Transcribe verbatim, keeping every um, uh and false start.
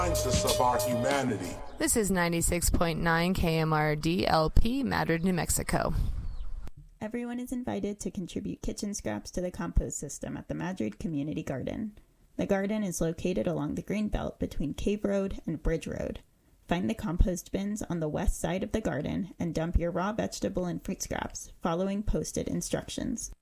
Of our humanity. This is ninety-six point nine K M R D L P, Madrid, New Mexico. Everyone is invited to contribute kitchen scraps to the compost system at the Madrid Community Garden. The garden is located along the green belt between Cave Road and Bridge Road. Find the compost bins on the west side of the garden and dump your raw vegetable and fruit scraps following posted instructions.